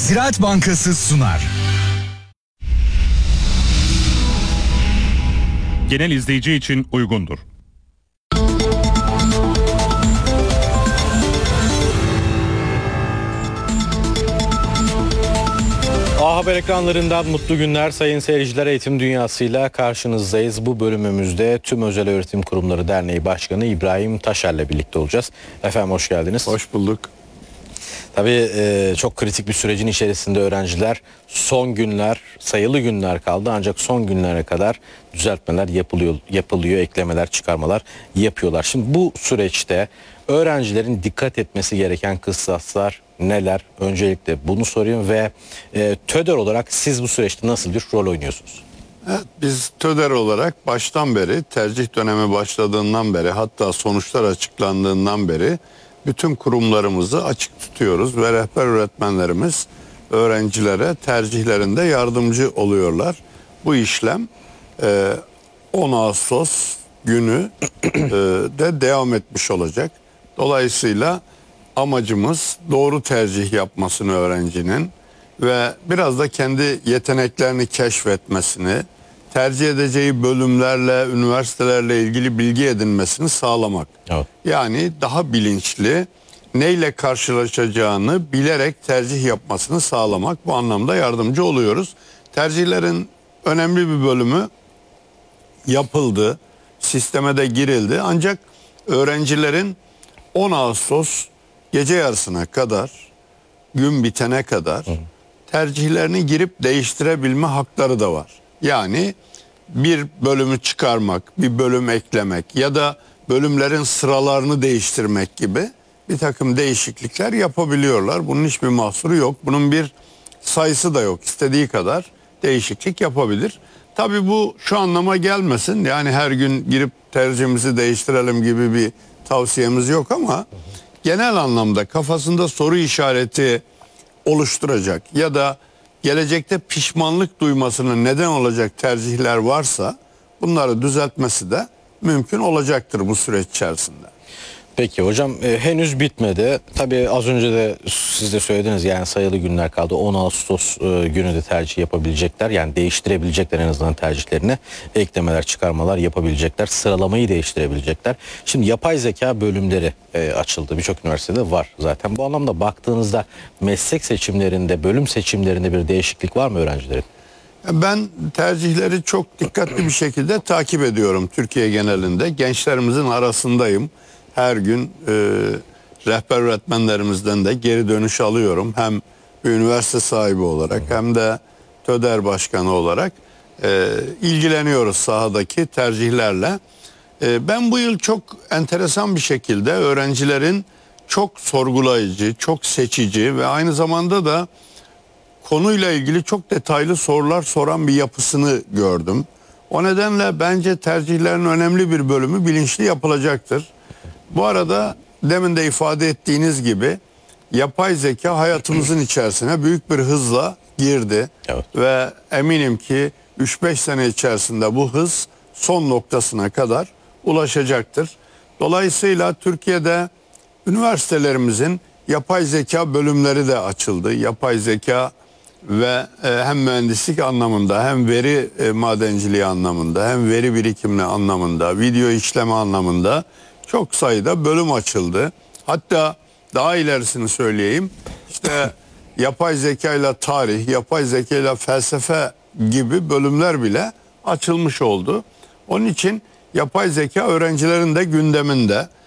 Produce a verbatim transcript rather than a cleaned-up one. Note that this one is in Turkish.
Ziraat Bankası sunar. Genel izleyici için uygundur. A Haber ekranlarından mutlu günler sayın seyirciler. Eğitim Dünyası'yla karşınızdayız. Bu bölümümüzde Tüm Özel Öğretim Kurumları Derneği Başkanı İbrahim Taşer'le birlikte olacağız. Efendim hoş geldiniz. Hoş bulduk. Tabii e, çok kritik bir sürecin içerisinde öğrenciler. Son günler, sayılı günler kaldı ancak son günlere kadar düzeltmeler yapılıyor, yapılıyor, eklemeler, çıkarmalar yapıyorlar. Şimdi bu süreçte öğrencilerin dikkat etmesi gereken kıstaslar neler? Öncelikle bunu sorayım ve e, TÖDER olarak siz bu süreçte nasıl bir rol oynuyorsunuz? Evet, biz TÖDER olarak baştan beri, tercih dönemi başladığından beri, hatta sonuçlar açıklandığından beri bütün kurumlarımızı açık tutuyoruz ve rehber öğretmenlerimiz öğrencilere tercihlerinde yardımcı oluyorlar. Bu işlem e, on Ağustos günü e, de devam etmiş olacak. Dolayısıyla amacımız doğru tercih yapmasını öğrencinin ve biraz da kendi yeteneklerini keşfetmesini, tercih edeceği bölümlerle, üniversitelerle ilgili bilgi edinmesini sağlamak. Evet. Yani daha bilinçli, neyle karşılaşacağını bilerek tercih yapmasını sağlamak, bu anlamda yardımcı oluyoruz. Tercihlerin önemli bir bölümü yapıldı, sisteme de girildi. Ancak öğrencilerin on Ağustos gece yarısına kadar, gün bitene kadar tercihlerini girip değiştirebilme hakları da var. Yani bir bölümü çıkarmak, bir bölüm eklemek ya da bölümlerin sıralarını değiştirmek gibi bir takım değişiklikler yapabiliyorlar. Bunun hiçbir mahsuru yok. Bunun bir sayısı da yok. İstediği kadar değişiklik yapabilir. Tabii bu şu anlama gelmesin. Yani her gün girip tercihimizi değiştirelim gibi bir tavsiyemiz yok ama genel anlamda kafasında soru işareti oluşturacak ya da gelecekte pişmanlık duymasına neden olacak tercihler varsa bunları düzeltmesi de mümkün olacaktır bu süreç içerisinde. Peki hocam e, henüz bitmedi. Tabii az önce de siz de söylediniz, yani sayılı günler kaldı. on Ağustos e, günü de tercih yapabilecekler. Yani değiştirebilecekler en azından tercihlerini. Eklemeler, çıkarmalar yapabilecekler. Sıralamayı değiştirebilecekler. Şimdi yapay zeka bölümleri e, açıldı. Birçok üniversitede var zaten. Bu anlamda baktığınızda meslek seçimlerinde, bölüm seçimlerinde bir değişiklik var mı öğrencilerin? Ben tercihleri çok dikkatli bir şekilde takip ediyorum Türkiye genelinde. Gençlerimizin arasındayım. Her gün e, rehber öğretmenlerimizden de geri dönüş alıyorum. Hem bir üniversite sahibi olarak hem de TÖDER başkanı olarak e, ilgileniyoruz sahadaki tercihlerle. E, ben bu yıl çok enteresan bir şekilde öğrencilerin çok sorgulayıcı, çok seçici ve aynı zamanda da konuyla ilgili çok detaylı sorular soran bir yapısını gördüm. O nedenle bence tercihlerin önemli bir bölümü bilinçli yapılacaktır. Bu arada demin de ifade ettiğiniz gibi yapay zeka hayatımızın içerisine büyük bir hızla girdi. Evet. Ve eminim ki üç beş sene içerisinde bu hız son noktasına kadar ulaşacaktır. Dolayısıyla Türkiye'de üniversitelerimizin yapay zeka bölümleri de açıldı. Yapay zeka ve e, hem mühendislik anlamında hem veri e, madenciliği anlamında hem veri birikimli anlamında, video işleme anlamında çok sayıda bölüm açıldı. Hatta daha ilerisini söyleyeyim. İşte yapay zekayla tarih, yapay zekayla felsefe gibi bölümler bile açılmış oldu. Onun için yapay zeka öğrencilerin de gündeminde.